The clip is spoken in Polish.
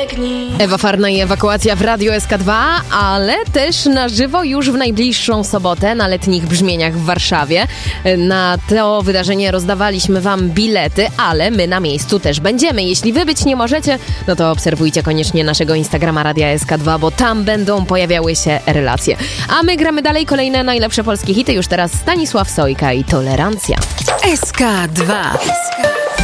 biegnij. Ewa Farna i ewakuacja w Radiu SK2, ale też na żywo już w najbliższą sobotę na Letnich Brzmieniach w Warszawie. Na to wydarzenie rozdawaliśmy wam bilety, ale my na miejscu też będziemy. Jeśli wy być nie możecie, no to obserwujcie koniecznie naszego Instagrama Radia SK2, bo tam będą pojawiały się relacje. A my gramy dalej kolejne najlepsze polskie hity. Już teraz Stanisław Sojka i Tolerancja. SK2.